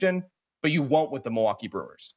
but you won't with the Milwaukee Brewers.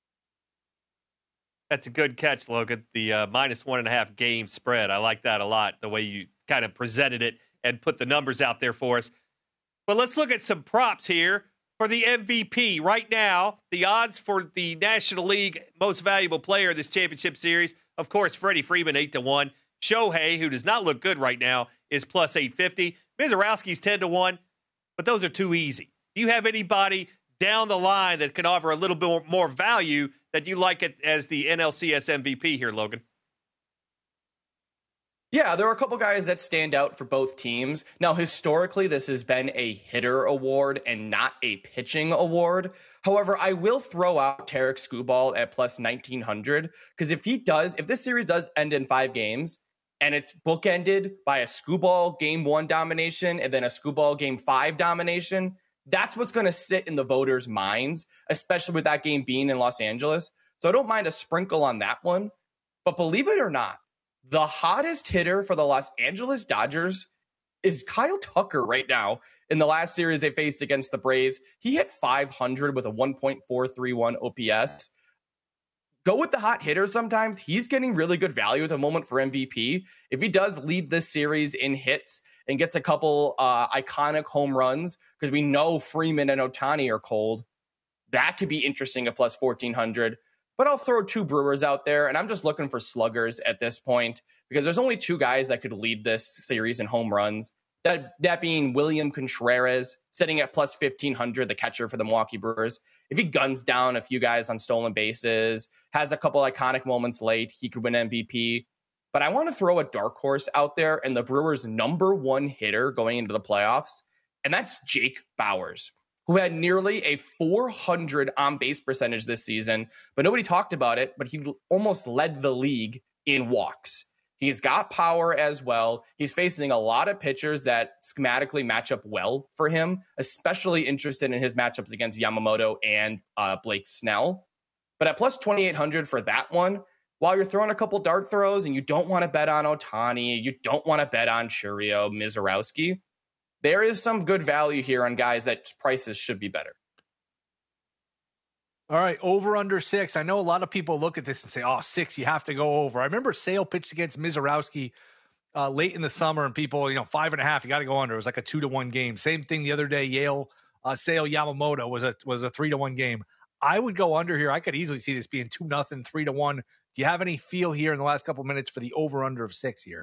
That's a good catch, Logan. The -1.5 game spread. I like that a lot, the way you kind of presented it and put the numbers out there for us. But let's look at some props here for the MVP. Right now, the odds for the National League most valuable player of this championship series, of course, Freddie Freeman, 8-1. Shohei, who does not look good right now, is plus 850. Mizorowski's 10-1, but those are too easy. Do you have anybody down the line that can offer a little bit more value that you like it as the NLCS MVP here, Logan? Yeah, there are a couple guys that stand out for both teams. Now, historically, this has been a hitter award and not a pitching award. However, I will throw out Tarik Skubal at plus 1900, because if this series does end in 5 games, and it's bookended by a Skubal game 1 domination and then a Skubal game 5 domination, that's what's going to sit in the voters' minds, especially with that game being in Los Angeles. So I don't mind a sprinkle on that one. But believe it or not, the hottest hitter for the Los Angeles Dodgers is Kyle Tucker right now. In the last series they faced against the Braves, he hit 500 with a 1.431 OPS. Go with the hot hitter sometimes. He's getting really good value at the moment for MVP. If he does lead this series in hits and gets a couple iconic home runs, because we know Freeman and Ohtani are cold, that could be interesting at plus 1400. But I'll throw 2 Brewers out there, and I'm just looking for sluggers at this point, because there's only 2 guys that could lead this series in home runs. That being William Contreras, sitting at plus 1500, the catcher for the Milwaukee Brewers. If he guns down a few guys on stolen bases, has a couple iconic moments late, he could win MVP. But I want to throw a dark horse out there and the Brewers' #1 hitter going into the playoffs, and that's Jake Bauers, who had nearly a 400 on-base percentage this season, but nobody talked about it, but he almost led the league in walks. He's got power as well. He's facing a lot of pitchers that schematically match up well for him, especially interested in his matchups against Yamamoto and Blake Snell. But at plus 2,800 for that one, while you're throwing a couple dart throws and you don't want to bet on Ohtani, you don't want to bet on Chourio, Mizorowski, there is some good value here on guys that prices should be better. All right, over under 6. I know a lot of people look at this and say, 6, you have to go over. I remember Sale pitched against Mizorowski late in the summer, and people, 5.5, you got to go under. It was like a 2-1 game. Same thing the other day, Sale Yamamoto was a 3-1 game. I would go under here. I could easily see this being 2-0, 3-1. Do you have any feel here in the last couple minutes for the over under of 6 here?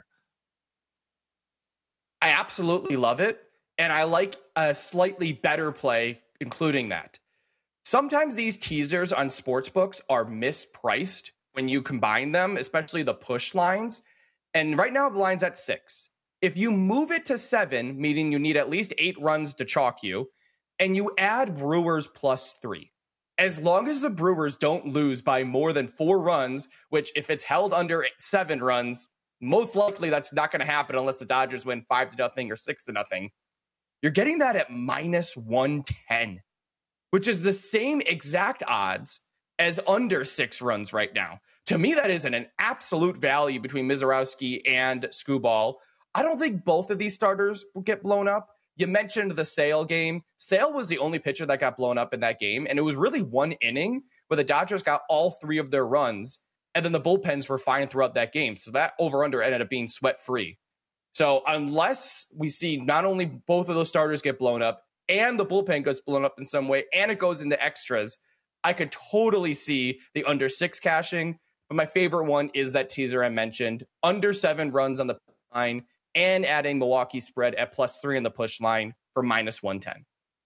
I absolutely love it. And I like a slightly better play, including that. Sometimes these teasers on sportsbooks are mispriced when you combine them, especially the push lines. And right now the line's at 6. If you move it to 7, meaning you need at least 8 runs to chalk you, and you add Brewers plus 3, as long as the Brewers don't lose by more than 4 runs, which if it's held under 7 runs, most likely that's not going to happen unless the Dodgers win 5-0 or 6-0. You're getting that at minus 110, which is the same exact odds as under 6 runs right now. To me, that is an absolute value between Mizorowski and Skubal. I don't think both of these starters will get blown up. You mentioned the Sale game. Sale was the only pitcher that got blown up in that game, and it was really 1 inning where the Dodgers got all 3 of their runs, and then the bullpens were fine throughout that game. So that over-under ended up being sweat-free. So unless we see not only both of those starters get blown up and the bullpen gets blown up in some way and it goes into extras, I could totally see the under 6 cashing. But my favorite one is that teaser I mentioned, under 7 runs on the line and adding Milwaukee spread at plus 3 in the push line for minus 110.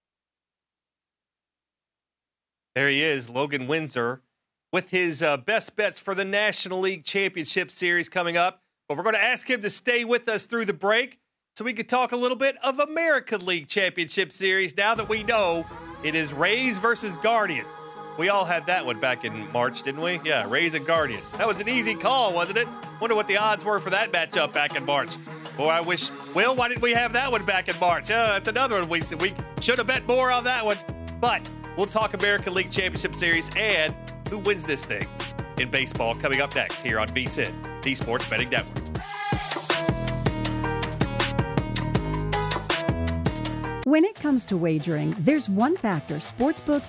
There he is, Logan Windsor, with his best bets for the National League Championship Series coming up. But we're going to ask him to stay with us through the break so we can talk a little bit of American League Championship Series now that we know it is Rays versus Guardians. We all had that one back in March, didn't we? Yeah, Rays and Guardians. That was an easy call, wasn't it? Wonder what the odds were for that matchup back in March. Boy, I wish, Will, why didn't we have that one back in March? That's another one. We should have bet more on that one. But we'll talk American League Championship Series and who wins this thing in baseball coming up next here on VSiN, the Sports Betting Network. When it comes to wagering, there's one factor sportsbooks